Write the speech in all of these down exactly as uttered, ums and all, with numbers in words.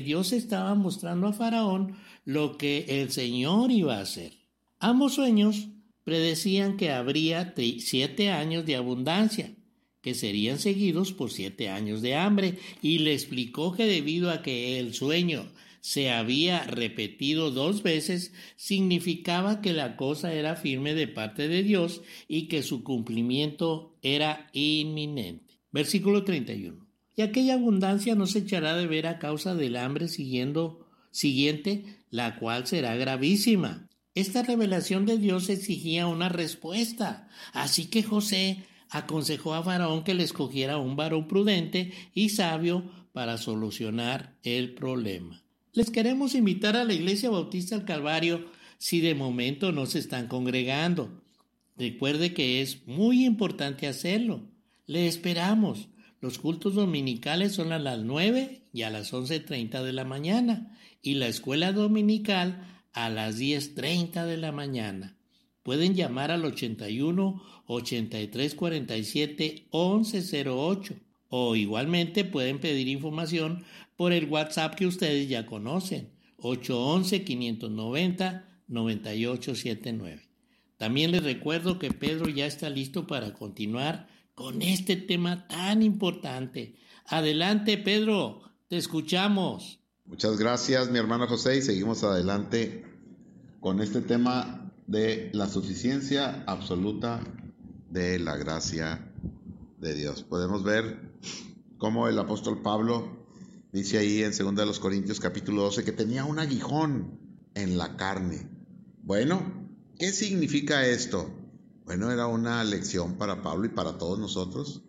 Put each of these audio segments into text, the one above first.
Dios estaba mostrando a Faraón lo que el Señor iba a hacer. Ambos sueños predecían que habría siete años de abundancia, que serían seguidos por siete años de hambre, y le explicó que debido a que el sueño se había repetido dos veces, significaba que la cosa era firme de parte de Dios y que su cumplimiento era inminente. Versículo treinta y uno. Y aquella abundancia no se echará de ver a causa del hambre siguiendo, siguiente, la cual será gravísima. Esta revelación de Dios exigía una respuesta, así que José aconsejó a Faraón que le escogiera un varón prudente y sabio para solucionar el problema. Les queremos invitar a la Iglesia Bautista del Calvario si de momento no se están congregando. Recuerde que es muy importante hacerlo. Le esperamos. Los cultos dominicales son a las nueve y a las once treinta de la mañana y la escuela dominical a las diez treinta de la mañana. Pueden llamar al ochenta y uno, ochenta y tres, cuarenta y siete, once cero ocho o igualmente pueden pedir información por el WhatsApp que ustedes ya conocen, ocho once, quinientos noventa, noventa y ocho setenta y nueve. También les recuerdo que Pedro ya está listo para continuar con este tema tan importante. Adelante, Pedro, te escuchamos. Muchas gracias, mi hermano José, y seguimos adelante con este tema de la suficiencia absoluta de la gracia de Dios. Podemos ver cómo el apóstol Pablo dice ahí en segunda de los Corintios capítulo doce que tenía un aguijón en la carne. Bueno, ¿qué significa esto? Bueno, era una lección para Pablo y para todos nosotros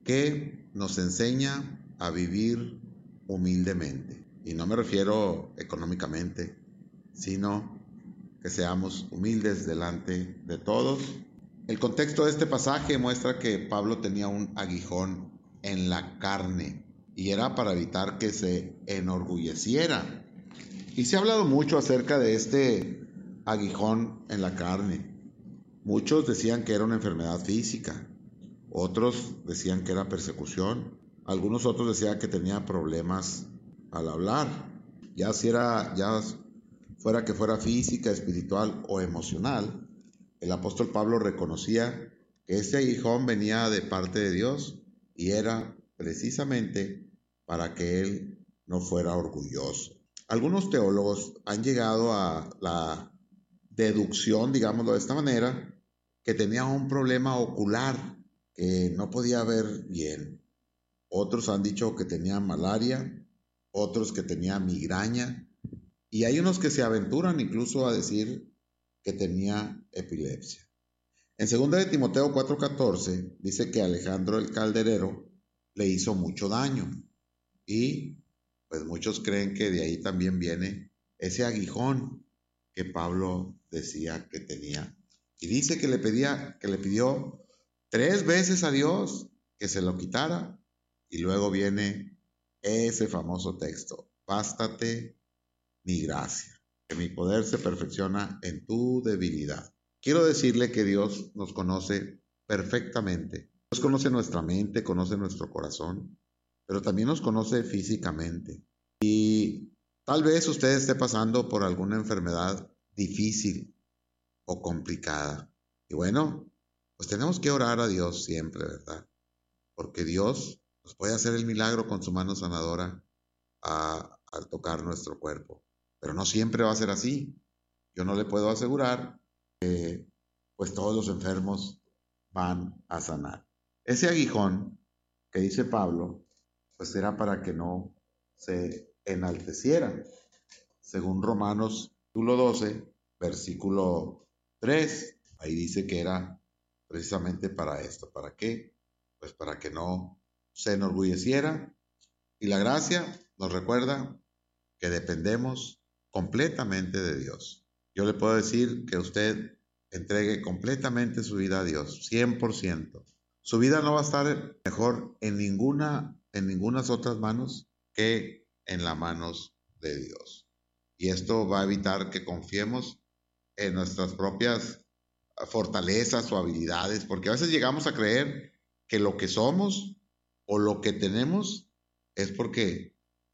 que nos enseña a vivir humildemente. Y no me refiero económicamente, sino que seamos humildes delante de todos. El contexto de este pasaje muestra que Pablo tenía un aguijón en la carne y era para evitar que se enorgulleciera. Y se ha hablado mucho acerca de este aguijón en la carne. Muchos decían que era una enfermedad física, otros decían que era persecución, algunos otros decían que tenía problemas al hablar, ya si era, ya fuera que fuera física, espiritual o emocional. El apóstol Pablo reconocía que ese aguijón venía de parte de Dios y era precisamente para que él no fuera orgulloso. Algunos teólogos han llegado a la deducción, digámoslo de esta manera, que tenía un problema ocular, que no podía ver bien. Otros han dicho que tenía malaria, otros que tenía migraña, y hay unos que se aventuran incluso a decir que tenía epilepsia. En segunda de Timoteo cuatro catorce dice que Alejandro el Calderero le hizo mucho daño, y pues muchos creen que de ahí también viene ese aguijón que Pablo decía que tenía. Y dice que le pedía, que le pidió tres veces a Dios que se lo quitara. Y luego viene ese famoso texto: bástate mi gracia, que mi poder se perfecciona en tu debilidad. Quiero decirle que Dios nos conoce perfectamente. Dios conoce nuestra mente, conoce nuestro corazón, pero también nos conoce físicamente. Y tal vez usted esté pasando por alguna enfermedad difícil o complicada. Y bueno, pues tenemos que orar a Dios siempre, ¿verdad? Porque Dios nos puede hacer el milagro con su mano sanadora a, al tocar nuestro cuerpo. Pero no siempre va a ser así. Yo no le puedo asegurar que pues todos los enfermos van a sanar. Ese aguijón que dice Pablo, pues era para que no se enalteciera. Según Romanos capítulo doce, versículo tres, ahí dice que era precisamente para esto. ¿Para qué? Pues para que no se enorgulleciera. Y la gracia nos recuerda que dependemos completamente de Dios. Yo le puedo decir que usted entregue completamente su vida a Dios, cien por ciento. Su vida no va a estar mejor en ninguna, en ningunas otras manos que en las manos de Dios. Y esto va a evitar que confiemos en nuestras propias fortalezas o habilidades, porque a veces llegamos a creer que lo que somos o lo que tenemos es porque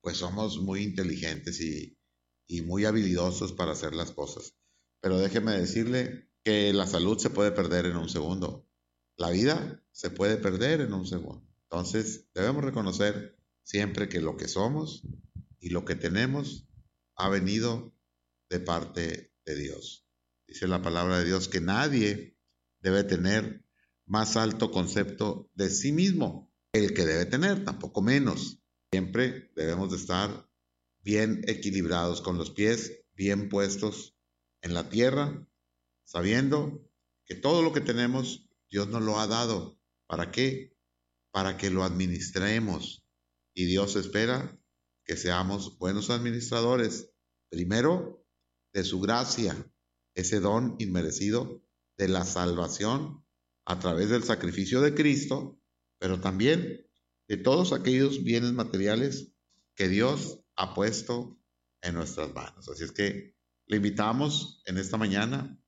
pues somos muy inteligentes y, y muy habilidosos para hacer las cosas. Pero déjeme decirle que la salud se puede perder en un segundo. La vida se puede perder en un segundo. Entonces, debemos reconocer siempre que lo que somos y lo que tenemos ha venido de parte de Dios. Dice la palabra de Dios que nadie debe tener más alto concepto de sí mismo que el que debe tener, tampoco menos. Siempre debemos de estar bien equilibrados, con los pies bien puestos en la tierra, sabiendo que todo lo que tenemos Dios nos lo ha dado. ¿Para qué? Para que lo administremos. Y Dios espera que seamos buenos administradores, primero de su gracia, ese don inmerecido de la salvación a través del sacrificio de Cristo, pero también de todos aquellos bienes materiales que Dios ha puesto en nuestras manos. Así es que le invitamos en esta mañana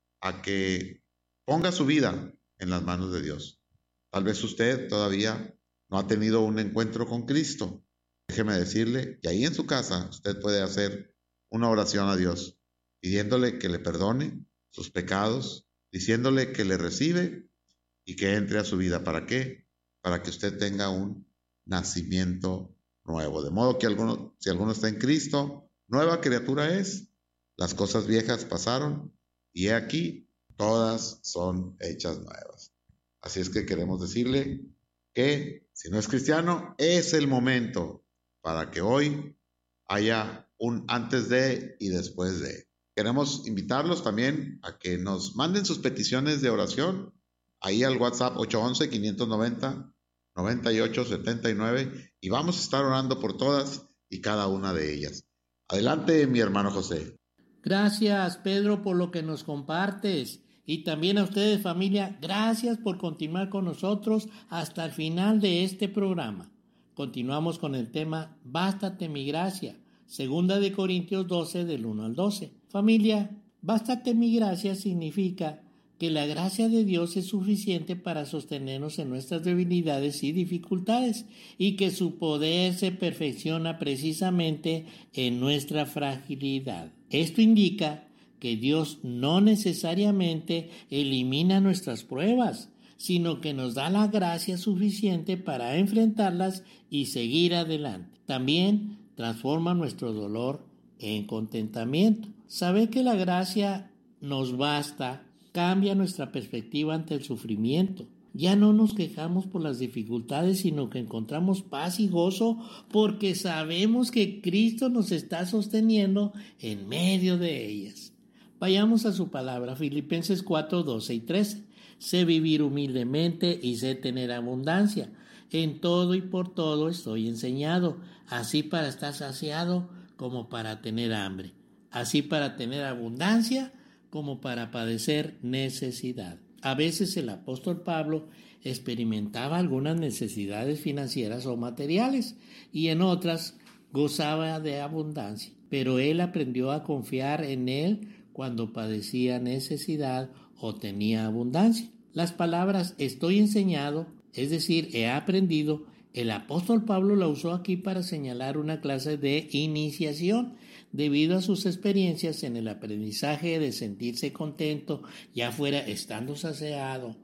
a que ponga su vida en las manos de Dios. Tal vez usted todavía no ha tenido un encuentro con Cristo. Déjeme decirle que ahí en su casa usted puede hacer una oración a Dios, pidiéndole que le perdone sus pecados, diciéndole que le recibe y que entre a su vida. ¿Para qué? Para que usted tenga un nacimiento nuevo. De modo que alguno, si alguno está en Cristo, nueva criatura es. Las cosas viejas pasaron y he aquí, todas son hechas nuevas. Así es que queremos decirle que si no es cristiano, es el momento para que hoy haya un antes de y después de. Queremos invitarlos también a que nos manden sus peticiones de oración ahí al WhatsApp ocho once, quinientos noventa, noventa y ocho setenta y nueve y vamos a estar orando por todas y cada una de ellas. Adelante, mi hermano José. Gracias, Pedro, por lo que nos compartes. Y también a ustedes, familia, gracias por continuar con nosotros hasta el final de este programa. Continuamos con el tema Bástate mi gracia, segunda de Corintios doce, del uno al doce. Familia, bástate mi gracia significa que la gracia de Dios es suficiente para sostenernos en nuestras debilidades y dificultades y que su poder se perfecciona precisamente en nuestra fragilidad. Esto indica que Dios no necesariamente elimina nuestras pruebas, sino que nos da la gracia suficiente para enfrentarlas y seguir adelante. También transforma nuestro dolor en contentamiento. Saber que la gracia nos basta cambia nuestra perspectiva ante el sufrimiento. Ya no nos quejamos por las dificultades, sino que encontramos paz y gozo porque sabemos que Cristo nos está sosteniendo en medio de ellas. Vayamos a su palabra, Filipenses cuatro, doce y trece. Sé vivir humildemente y sé tener abundancia. En todo y por todo estoy enseñado, así para estar saciado como para tener hambre, así para tener abundancia como para padecer necesidad. A veces el apóstol Pablo experimentaba algunas necesidades financieras o materiales y en otras gozaba de abundancia, pero él aprendió a confiar en él cuando padecía necesidad o tenía abundancia. Las palabras estoy enseñado, es decir, he aprendido, el apóstol Pablo la usó aquí para señalar una clase de iniciación debido a sus experiencias en el aprendizaje de sentirse contento, ya fuera estando saciado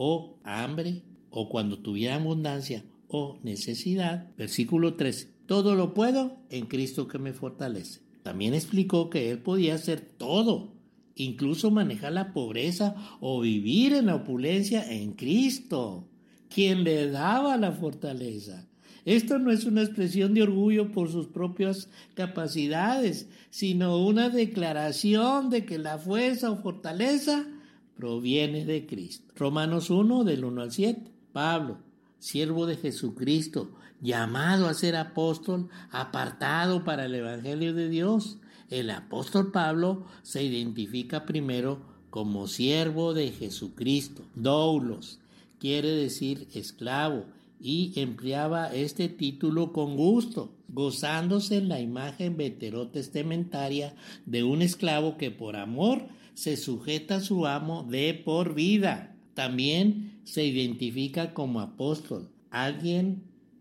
o hambre o cuando tuviera abundancia o necesidad. Versículo trece. Todo lo puedo en Cristo que me fortalece. También explicó que él podía hacer todo, incluso manejar la pobreza o vivir en la opulencia en Cristo, quien le daba la fortaleza. Esto no es una expresión de orgullo por sus propias capacidades, sino una declaración de que la fuerza o fortaleza proviene de Cristo. Romanos uno, del uno al siete. Pablo, siervo de Jesucristo, llamado a ser apóstol, apartado para el Evangelio de Dios. El apóstol Pablo se identifica primero como siervo de Jesucristo. Doulos quiere decir esclavo y empleaba este título con gusto, gozándose en la imagen veterotestamentaria de un esclavo que por amor se sujeta a su amo de por vida. También se identifica como apóstol, alguien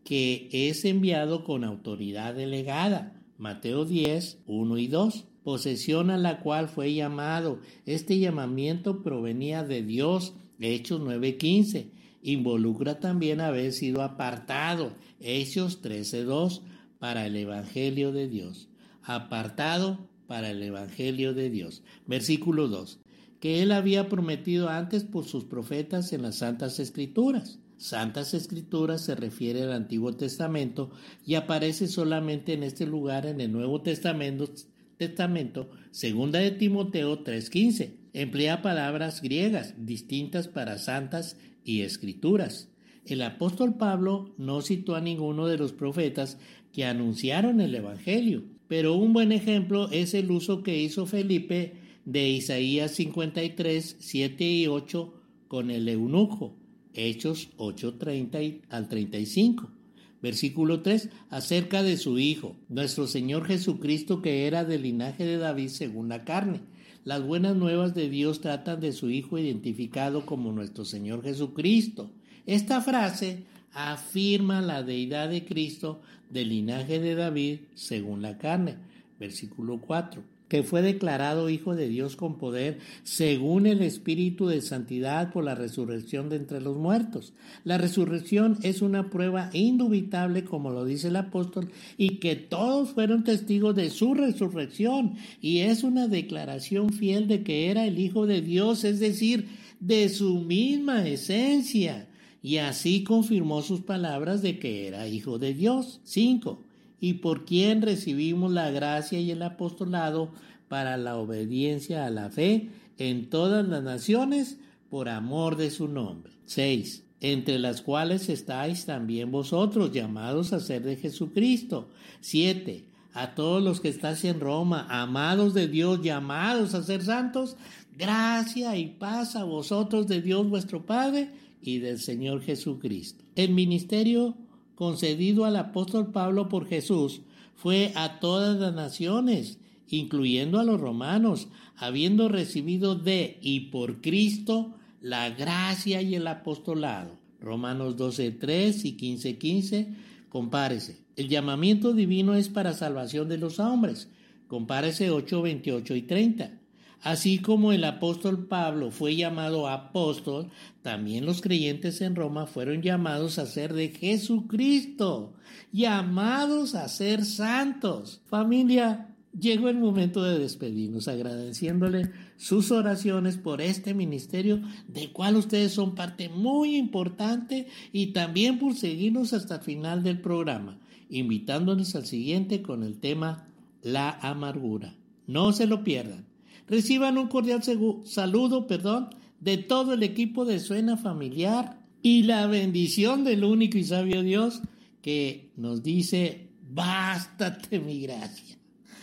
que es enviado con autoridad delegada. Mateo diez, uno y dos. Posesión a la cual fue llamado. Este llamamiento provenía de Dios. Hechos nueve, quince. Involucra también haber sido apartado. Hechos trece, dos. Para el Evangelio de Dios. Apartado para el Evangelio de Dios. Versículo dos. Que él había prometido antes por sus profetas en las Santas Escrituras. Santas Escrituras se refiere al Antiguo Testamento y aparece solamente en este lugar en el Nuevo Testamento, Testamento segunda de Timoteo tres, quince. Emplea palabras griegas distintas para santas y escrituras. El apóstol Pablo no citó a ninguno de los profetas que anunciaron el Evangelio, pero un buen ejemplo es el uso que hizo Felipe de Isaías cincuenta y tres, siete y ocho con el eunuco. Hechos ocho, treinta al treinta y cinco. Versículo tres, acerca de su Hijo, nuestro Señor Jesucristo, que era del linaje de David según la carne. Las buenas nuevas de Dios tratan de su Hijo identificado como nuestro Señor Jesucristo. Esta frase afirma la deidad de Cristo del linaje de David según la carne. Versículo cuatro. Que fue declarado Hijo de Dios con poder según el Espíritu de Santidad por la resurrección de entre los muertos. La resurrección es una prueba indubitable, como lo dice el apóstol, y que todos fueron testigos de su resurrección, y es una declaración fiel de que era el Hijo de Dios, es decir, de su misma esencia, y así confirmó sus palabras de que era Hijo de Dios. cinco. Y por quien recibimos la gracia y el apostolado para la obediencia a la fe en todas las naciones por amor de su nombre. seis. Entre las cuales estáis también vosotros, llamados a ser de Jesucristo. siete. A todos los que estáis en Roma, amados de Dios, llamados a ser santos, gracia y paz a vosotros de Dios vuestro Padre y del Señor Jesucristo. El ministerio concedido al apóstol Pablo por Jesús fue a todas las naciones, incluyendo a los romanos, habiendo recibido de y por Cristo la gracia y el apostolado. Romanos doce, tres y quince, quince, compárese. El llamamiento divino es para salvación de los hombres, compárese ocho, veintiocho y treinta. Así como el apóstol Pablo fue llamado apóstol, también los creyentes en Roma fueron llamados a ser de Jesucristo, llamados a ser santos. Familia, llegó el momento de despedirnos, agradeciéndole sus oraciones por este ministerio, del cual ustedes son parte muy importante, y también por seguirnos hasta el final del programa, invitándonos al siguiente con el tema La amargura. No se lo pierdan. Reciban un cordial saludo, perdón, de todo el equipo de Suena Familiar y la bendición del único y sabio Dios que nos dice, bástate mi gracia.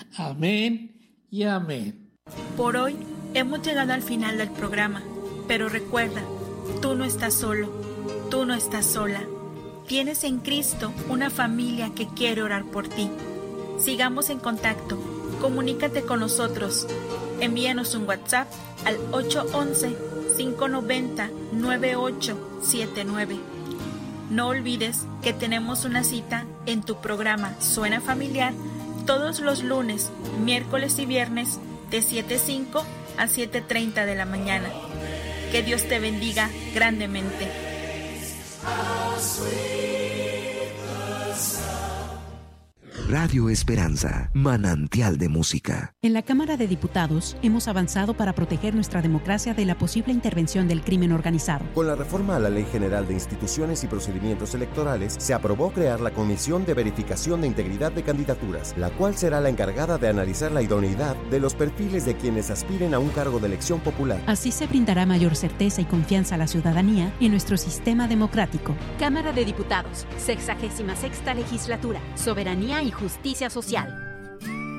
Amén y amén. Por hoy hemos llegado al final del programa, pero recuerda, tú no estás solo, tú no estás sola. Tienes en Cristo una familia que quiere orar por ti. Sigamos en contacto, comunícate con nosotros. Envíanos un WhatsApp al ocho once, cinco noventa, nueve ocho siete nueve. No olvides que tenemos una cita en tu programa Suena Familiar todos los lunes, miércoles y viernes de siete cinco a siete treinta de la mañana. Que Dios te bendiga grandemente. Radio Esperanza, manantial de música. En la Cámara de Diputados hemos avanzado para proteger nuestra democracia de la posible intervención del crimen organizado. Con la reforma a la Ley General de Instituciones y Procedimientos Electorales, se aprobó crear la Comisión de Verificación de Integridad de Candidaturas, la cual será la encargada de analizar la idoneidad de los perfiles de quienes aspiren a un cargo de elección popular. Así se brindará mayor certeza y confianza a la ciudadanía en nuestro sistema democrático. Cámara de Diputados, sexagésima sexta legislatura, soberanía y justicia social.